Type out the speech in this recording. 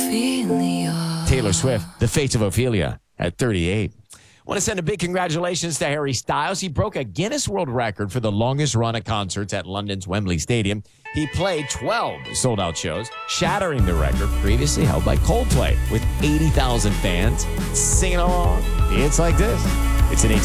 Ophelia. Taylor Swift, The Fate of Ophelia at 38. Want to send a big congratulations to Harry Styles. He broke a Guinness World Record for the longest run of concerts at London's Wembley Stadium. He played 12 sold-out shows, shattering the record previously held by Coldplay with 80,000 fans singing along. It's like this. It's an 8